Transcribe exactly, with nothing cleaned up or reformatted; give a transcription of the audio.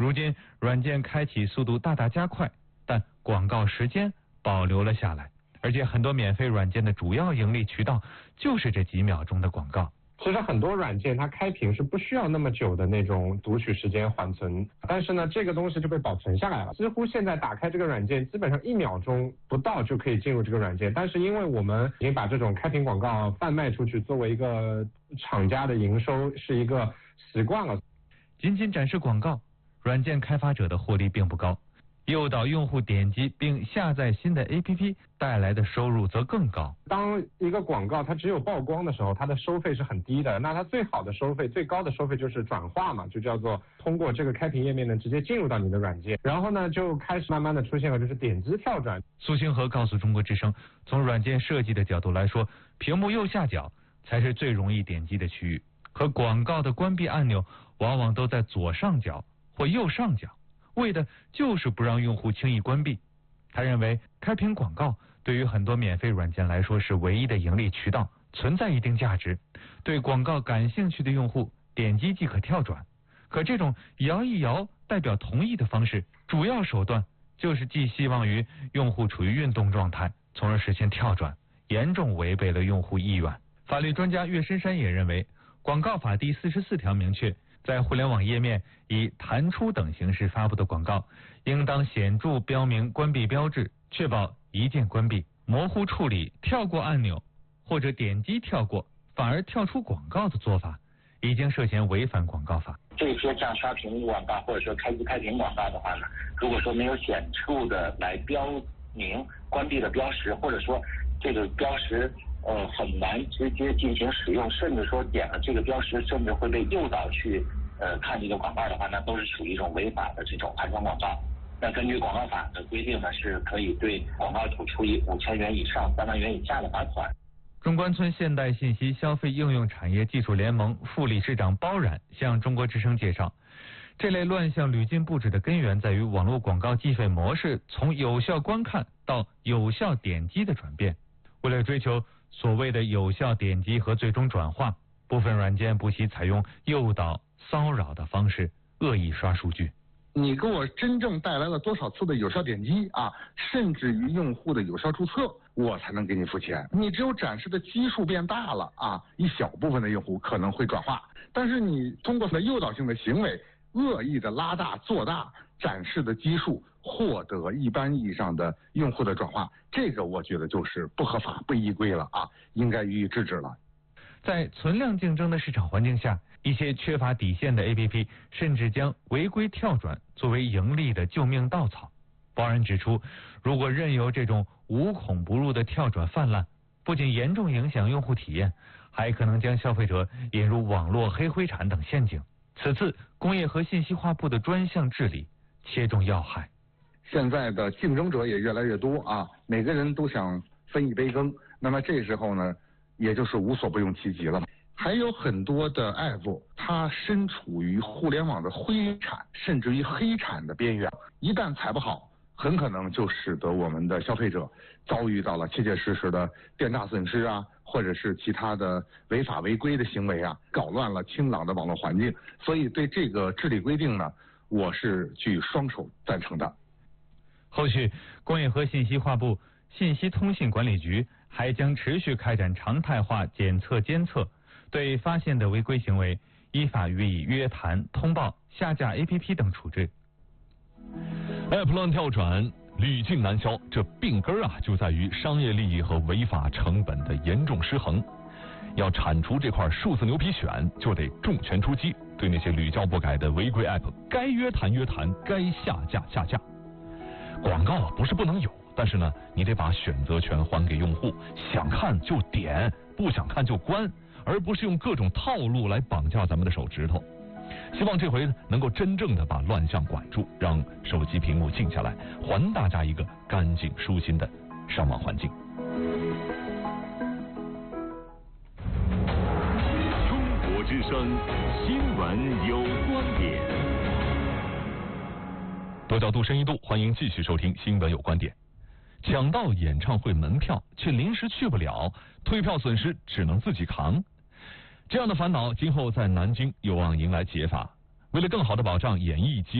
如今软件开启速度大大加快，但广告时间保留了下来，而且很多免费软件的主要盈利渠道就是这几秒钟的广告。 其实很多软件它开屏是不需要那么久的那种读取时间缓存，但是呢这个东西就被保存下来了。几乎现在打开这个软件基本上一秒钟不到就可以进入这个软件，但是因为我们已经把这种开屏广告贩卖出去，作为一个厂家的营收是一个习惯了。 仅仅展示广告，软件开发者的获利并不高，诱导用户点击并下载新的 A P P 带来的收入则更高。 当一个广告它只有曝光的时候，它的收费是很低的，那它最好的收费最高的收费就是转化嘛，就叫做通过这个开屏页面呢直接进入到你的软件，然后呢就开始慢慢的出现了就是点击跳转。 苏星河告诉中国之声，从软件设计的角度来说，屏幕右下角才是最容易点击的区域，和广告的关闭按钮往往都在左上角或右上角，为的就是不让用户轻易关闭。他认为开屏广告对于很多免费软件来说是唯一的盈利渠道，存在一定价值，对广告感兴趣的用户点击即可跳转。可这种摇一摇代表同意的方式，主要手段就是寄希望于用户处于运动状态，从而实现跳转，严重违背了用户意愿。法律专家岳深山也认为，广告法第四十四条明确，在互联网页面以弹出等形式发布的广告，应当显著标明关闭标志，确保一键关闭。模糊处理跳过按钮或者点击跳过反而跳出广告的做法，已经涉嫌违反广告法。 这些像刷屏广告或者说开机开屏广告的话呢，如果说没有显著的来标明关闭的标识，或者说这个标识呃很难直接进行使用，甚至说点了这个标识甚至会被诱导去呃看这个广告的话，那都是属于一种违法的这种弹窗广告。那根据广告法的规定呢，是可以对广告主处以五千元以上三万元以下的罚款。 中关村现代信息消费应用产业技术联盟副理事长包冉向中国之声介绍，这类乱象屡禁不止的根源在于网络广告计费模式从有效观看到有效点击的转变。为了追求所谓的有效点击和最终转化，部分软件不惜采用诱导、骚扰的方式恶意刷数据。 你给我真正带来了多少次的有效点击啊，甚至于用户的有效注册，我才能给你付钱。你只有展示的基数变大了啊，一小部分的用户可能会转化，但是你通过诱导性的行为，恶意的拉大做大展示的基数，获得一般意义上的用户的转化，这个我觉得就是不合法不依规了啊，应该予以制止了。 在存量竞争的市场环境下，一些缺乏底线的 A P P 甚至将违规跳转作为盈利的救命稻草。包冉指出，如果任由这种无孔不入的跳转泛滥，不仅严重影响用户体验，还可能将消费者引入网络黑灰产等陷阱。此次工业和信息化部的专项治理切中要害。 现在的竞争者也越来越多啊，每个人都想分一杯羹，那么这时候呢，也就是无所不用其极了。还有很多的 app 它身处于互联网的灰产甚至于黑产的边缘，一旦踩不好，很可能就使得我们的消费者遭遇到了切切实实的店大损失啊，或者是其他的违法违规的行为啊，搞乱了清朗的网络环境。所以对这个治理规定呢，我是举双手赞成的。 后续工业和信息化部信息通信管理局还将持续开展常态化检测监测，对发现的违规行为依法予以约谈、通报、下架 A P P 等处置。 App 乱跳转屡禁难消，这病根啊就在于商业利益和违法成本的严重失衡。要铲除这块数字牛皮癣，就得重拳出击，对那些屡教不改的违规 App， 该约谈约谈，该下架下架。广告啊不是不能有，但是呢，你得把选择权还给用户，想看就点，不想看就关，而不是用各种套路来绑架咱们的手指头。希望这回能够真正的把乱象管住，让手机屏幕静下来，还大家一个干净舒心的上网环境。 中国之声新闻有观点。 多角度深一度，欢迎继续收听新闻有观点。抢到演唱会门票却临时去不了，退票损失只能自己扛。这样的烦恼今后在南京有望迎来解法。为了更好的保障演艺机